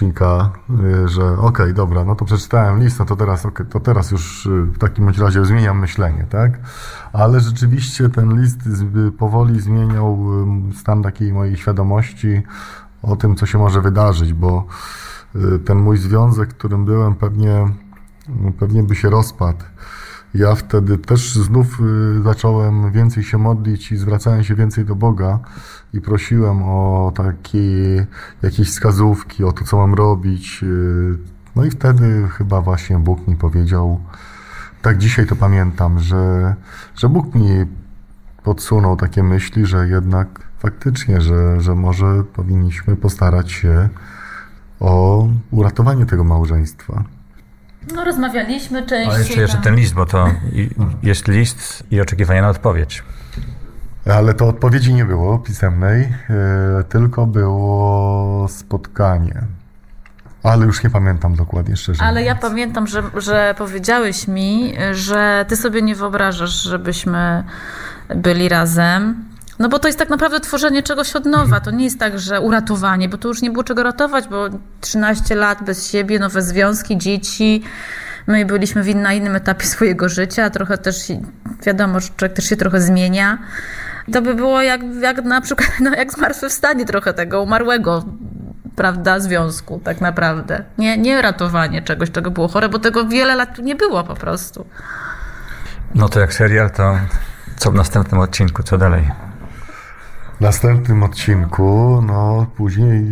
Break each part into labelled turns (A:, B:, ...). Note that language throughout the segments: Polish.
A: poplecznika, że okej, dobra, no to przeczytałem list, no to teraz już w takim bądź razie zmieniam myślenie, tak? Ale rzeczywiście ten list powoli zmieniał stan takiej mojej świadomości o tym, co się może wydarzyć, bo ten mój związek, którym byłem, pewnie by się rozpadł. Ja wtedy też znów zacząłem więcej się modlić i zwracałem się więcej do Boga i prosiłem o takie jakieś wskazówki, o to, co mam robić. No i wtedy chyba właśnie Bóg mi powiedział, tak dzisiaj to pamiętam, że Bóg mi podsunął takie myśli, że jednak faktycznie, że może powinniśmy postarać się o uratowanie tego małżeństwa.
B: No rozmawialiśmy częściej.
C: Ale jeszcze ten list, bo to jest list i oczekiwanie na odpowiedź.
A: Ale to odpowiedzi nie było pisemnej, tylko było spotkanie. Ale już nie pamiętam dokładnie, szczerze
B: Ale
A: mówiąc.
B: ja pamiętam, że powiedziałeś mi, że ty sobie nie wyobrażasz, żebyśmy byli razem. No bo to jest tak naprawdę tworzenie czegoś od nowa. To nie jest tak, że uratowanie, bo to już nie było czego ratować, bo 13 lat bez siebie, nowe związki, dzieci. My byliśmy na innym etapie swojego życia. Trochę też, wiadomo, że człowiek też się trochę zmienia. To by było jak na przykład, jak zmartwychwstanie trochę tego umarłego, prawda, związku tak naprawdę. Nie ratowanie czegoś, czego było chore, bo tego wiele lat tu nie było po prostu.
C: No to jak serial, to co w następnym odcinku, co dalej?
A: W następnym odcinku, no później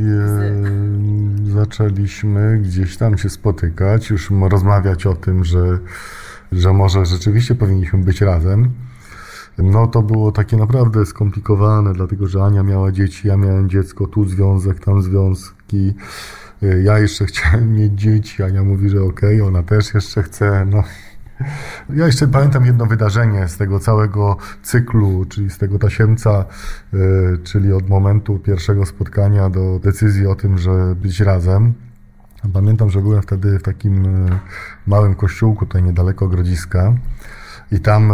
A: zaczęliśmy gdzieś tam się spotykać, już rozmawiać o tym, że może rzeczywiście powinniśmy być razem. No to było takie naprawdę skomplikowane, dlatego że Ania miała dzieci, ja miałem dziecko, tu związek, tam związki. Ja jeszcze chciałem mieć dzieci, Ania mówi, że okej, ona też jeszcze chce, no. Ja jeszcze pamiętam jedno wydarzenie z tego całego cyklu, czyli z tego tasiemca, czyli od momentu pierwszego spotkania do decyzji o tym, że być razem. Pamiętam, że byłem wtedy w takim małym kościółku tutaj niedaleko Grodziska i tam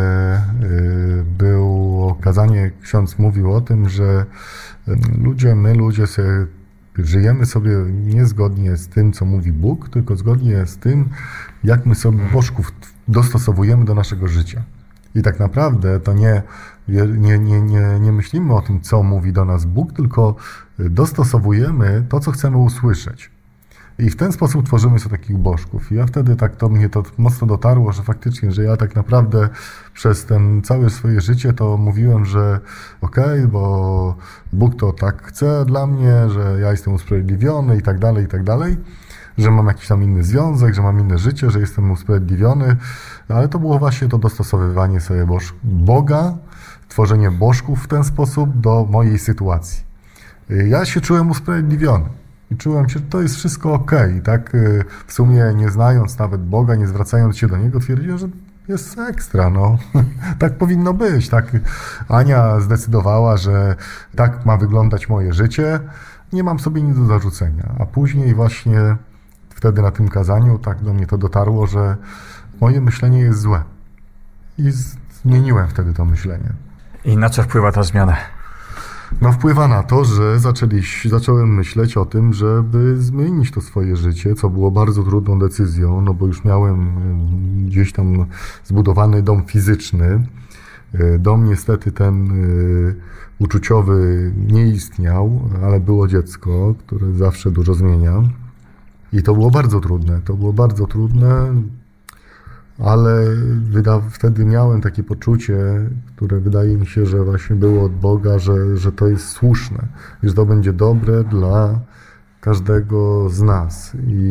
A: było kazanie, ksiądz mówił o tym, że my ludzie sobie żyjemy sobie niezgodnie z tym, co mówi Bóg, tylko zgodnie z tym, jak my sobie bożków dostosowujemy do naszego życia. I tak naprawdę to nie myślimy o tym, co mówi do nas Bóg, tylko dostosowujemy to, co chcemy usłyszeć. I w ten sposób tworzymy sobie takich bożków. I ja wtedy mnie to mocno dotarło, że faktycznie, że ja tak naprawdę przez ten całe swoje życie to mówiłem, że okej, bo Bóg to tak chce dla mnie, że ja jestem usprawiedliwiony i tak dalej, że mam jakiś tam inny związek, że mam inne życie, że jestem usprawiedliwiony, ale to było właśnie to dostosowywanie sobie Boga, tworzenie bożków w ten sposób do mojej sytuacji. Ja się czułem usprawiedliwiony. I czułem się, że to jest wszystko okej, tak? W sumie nie znając nawet Boga, nie zwracając się do Niego, twierdziłem, że jest ekstra, no. Tak powinno być, tak? Ania zdecydowała, że tak ma wyglądać moje życie, nie mam sobie nic do zarzucenia. A później właśnie wtedy na tym kazaniu tak do mnie to dotarło, że moje myślenie jest złe. I zmieniłem wtedy to myślenie.
C: I na co wpływa ta zmiana?
A: No wpływa na to, że zacząłem myśleć o tym, żeby zmienić to swoje życie, co było bardzo trudną decyzją, no bo już miałem gdzieś tam zbudowany dom fizyczny. Dom niestety ten uczuciowy nie istniał, ale było dziecko, które zawsze dużo zmienia. I to było bardzo trudne, ale wtedy miałem takie poczucie, które wydaje mi się, że właśnie było od Boga, że to jest słuszne, że to będzie dobre dla każdego z nas.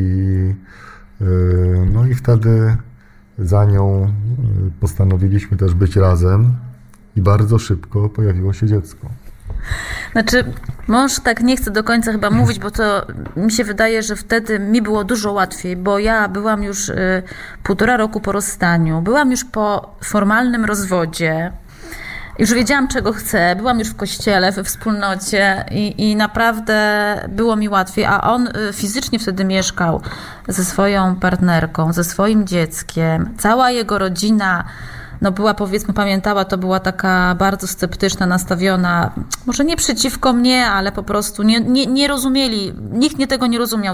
A: No i wtedy za nią postanowiliśmy też być razem i bardzo szybko pojawiło się dziecko.
B: Znaczy, mąż tak nie chce do końca chyba mówić, bo to mi się wydaje, że wtedy mi było dużo łatwiej, bo ja byłam już 1,5 roku po rozstaniu, byłam już po formalnym rozwodzie, już wiedziałam, czego chcę, byłam już w kościele, we wspólnocie i naprawdę było mi łatwiej, a on fizycznie wtedy mieszkał ze swoją partnerką, ze swoim dzieckiem, cała jego rodzina no była, powiedzmy, pamiętała, to była taka bardzo sceptyczna, nastawiona, może nie przeciwko mnie, ale po prostu nie rozumieli, nikt tego nie rozumiał